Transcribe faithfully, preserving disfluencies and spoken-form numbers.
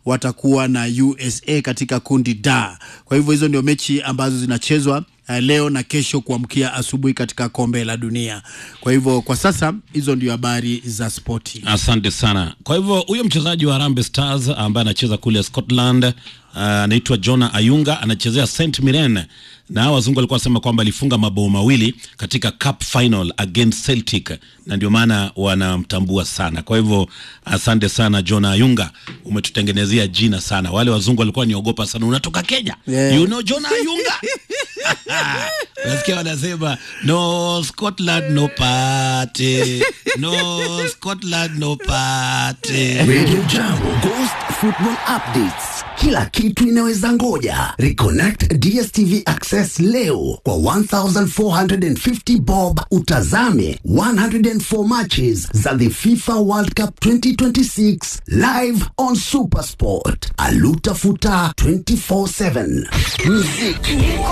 watakuwa na U S A katika kundi D. Kwa hivyo hizo ndio mechi ambazo zinachezwa uh, leo na kesho kuamkia asubuhi katika kombe la dunia. Kwa hivyo kwa sasa hizo ndio habari za spoti. Asante sana. Kwa hivyo huyo mchezaji wa Harambee Stars ambaye anacheza kule Scotland anaitwa uh, Jonah Ayunga, anachezea Saint Mirren, na wazungu walikuwa wasema kwamba alifunga mabao mawili katika cup final against Celtic, na ndio maana wanamtambua sana. Kwa hivyo asante sana Jonah Ayunga, umetutengenezea jina sana. Wale wazungu walikuwa niogopa sana, unatoka Kenya, yeah. You know Jonah Ayunga. Nasikia wanasema no Scotland no party, no Scotland no party. Radio Jambo Ghost Football Updates, kila kitu inaweza ngoja. Reconnect D S T V Access leo kwa one thousand four hundred fifty bob, utazame one hundred four matches za the FIFA World Cup twenty twenty-six live on Supersport. Aluta futa twenty four seven. Muziki